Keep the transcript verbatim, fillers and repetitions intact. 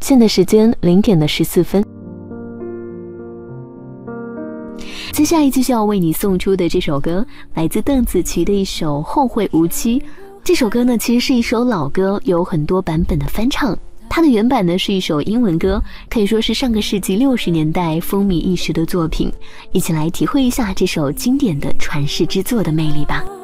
现在时间零点的十四分。接下来继续要为你送出的这首歌，来自邓紫棋的一首《后会无期》。这首歌呢，其实是一首老歌，有很多版本的翻唱。它的原版呢是一首英文歌，可以说是上个世纪六十年代风靡一时的作品。一起来体会一下这首经典的传世之作的魅力吧。